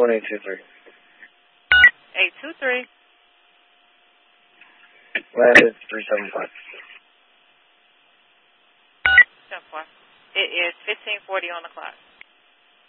1823. 823. Landed 375. 74. It is 1540 on the clock.